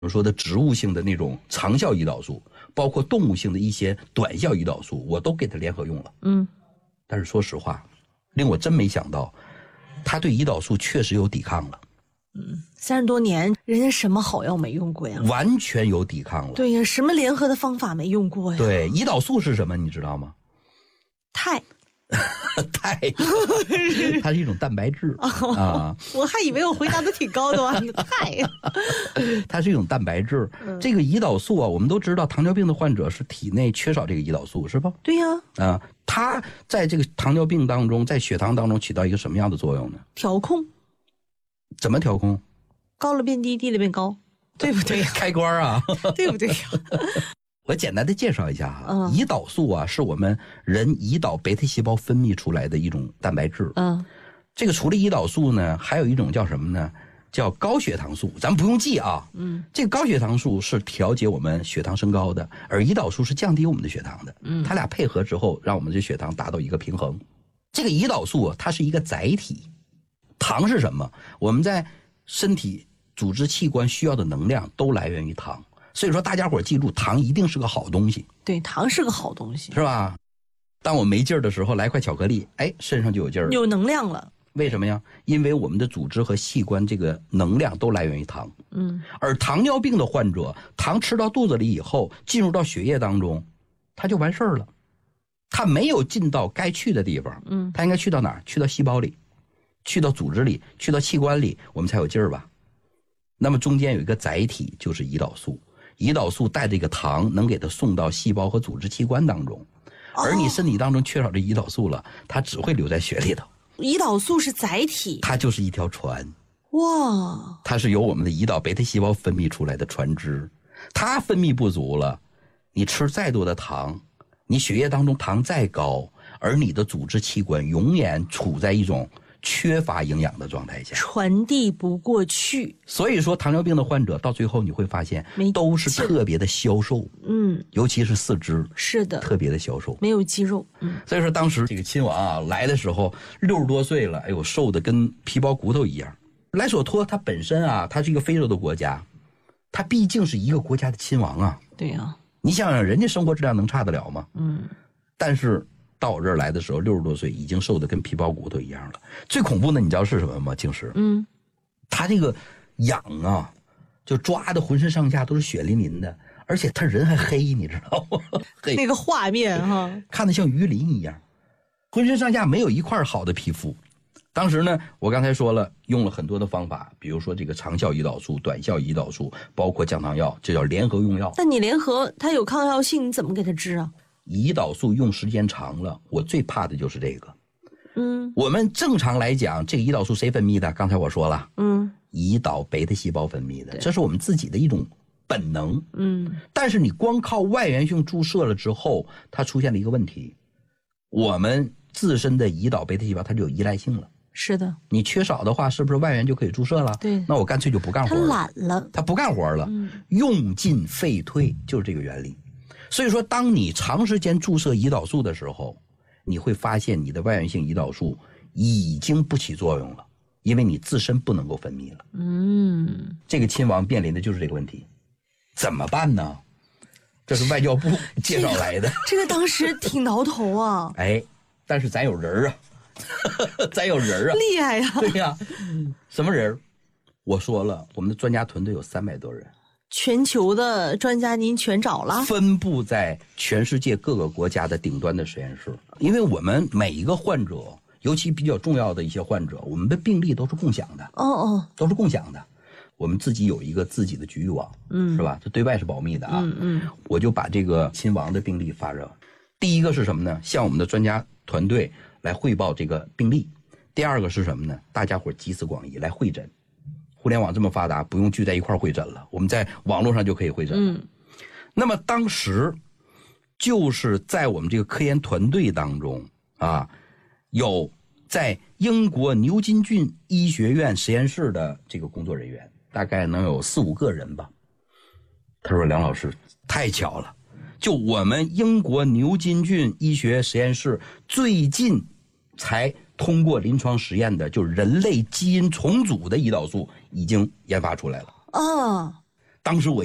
我说的植物性的那种长效胰岛素，包括动物性的一些短效胰岛素，我都给它联合用了。但是说实话，令我真没想到，它对胰岛素确实有抵抗了。 30多年，人家什么好药没用过呀？ 完全有抵抗了。 对呀，什么联合的方法没用过呀？ 对，胰岛素是什么？你知道吗？ 肽， 它是一种蛋白质啊。 我还以为我回答的挺高的呢。肽， 它是一种蛋白质。这个胰岛素啊，我们都知道，糖尿病的患者是体内缺少这个胰岛素，是吧？ 对呀。 它在这个糖尿病当中，在血糖当中起到一个什么样的作用呢？ 调控。 怎么调控？ 高了变低，低了变高，对不对呀？ 开关啊， 对不对呀？ 我简单的介绍一下哈，胰岛素啊，是我们人胰岛贝塔细胞分泌出来的一种蛋白质。这个除了胰岛素呢，还有一种叫什么呢？叫高血糖素，咱们不用记啊。这个高血糖素是调节我们血糖升高的，而胰岛素是降低我们的血糖的。它俩配合之后，让我们的血糖达到一个平衡。这个胰岛素它是一个载体。糖是什么？我们在身体组织器官需要的能量都来源于糖，所以说大家伙记住，糖一定是个好东西。 对，糖是个好东西， 是吧？当我没劲儿的时候，来块巧克力，哎，身上就有劲儿了， 有能量了。 为什么呀？因为我们的组织和器官这个能量都来源于糖。而糖尿病的患者，糖吃到肚子里以后，进入到血液当中，它就完事儿了。它没有进到该去的地方，它应该去到哪儿？去到细胞里。去到组织里，去到器官里，我们才有劲儿吧。那么中间有一个载体，就是胰岛素。胰岛素带着一个糖，能给它送到细胞和组织器官当中。而你身体当中缺少这胰岛素了，它只会留在血里头。 胰岛素是载体， 它就是一条船。 哇！ 它是由我们的胰岛贝塔细胞分泌出来的船只。它分泌不足了，你吃再多的糖，你血液当中糖再高，而你的组织器官永远处在一种缺乏营养的状态下， 传递不过去。 所以说糖尿病的患者到最后你会发现都是特别的消瘦，尤其是四肢，是的，特别的消瘦， 没有肌肉。 所以说当时这个亲王啊来的时候60多岁了，哎呦，瘦的跟皮包骨头一样。莱索托他本身啊，他是一个非洲的国家，他毕竟是一个国家的亲王啊。 对呀， 你想想人家生活质量能差得了吗？但是到我这儿来的时候，60多岁已经瘦得跟皮包骨头一样了。最恐怖的你知道是什么吗？静石，他这个痒啊，就抓的浑身上下都是血淋淋的，而且他人还黑，你知道吗？黑那个画面哈， 看得像鱼鳞一样，浑身上下没有一块好的皮肤。当时呢，我刚才说了，用了很多的方法，比如说这个长效胰岛素、短效胰岛素，包括降糖药，这叫联合用药。 那你联合它有抗药性，你怎么给它治啊？ 胰岛素用时间长了，我最怕的就是这个。我们正常来讲，这个胰岛素谁分泌的？刚才我说了，胰岛贝塔细胞分泌的，这是我们自己的一种本能。但是你光靠外源性注射了之后，它出现了一个问题，我们自身的胰岛贝塔细胞它就有依赖性了。 是的， 你缺少的话，是不是外源就可以注射了？ 对， 那我干脆就不干活了。 它懒了， 它不干活了，用进废退，就是这个原理。所以说，当你长时间注射胰岛素的时候，你会发现你的外源性胰岛素已经不起作用了，因为你自身不能够分泌了。这个亲王面临的就是这个问题，怎么办呢？这是外交部介绍来的。 这个当时挺挠头啊。 哎，但是咱有人啊，咱有人啊， 厉害呀！ 对呀，什么人？我说了，我们的专家团队有300多人。 全球的专家您全找了， 分布在全世界各个国家的顶端的实验室。因为我们每一个患者，尤其比较重要的一些患者，我们的病例都是共享的。都是共享的。我们自己有一个自己的局域网，是吧？这对外是保密的啊。我就把这个亲王的病例发热。第一个是什么呢？向我们的专家团队来汇报这个病例。第二个是什么呢？大家伙集思广益来会诊。互联网这么发达，不用聚在一块会诊了，我们在网络上就可以会诊了。那么当时就是在我们这个科研团队当中啊，有在英国牛津郡医学院实验室的这个工作人员，大概能有4、5个人吧。他说：“梁老师，太巧了，就我们英国牛津郡医学实验室最近才通过临床实验的，就是人类基因重组的胰岛素已经研发出来了。 当时我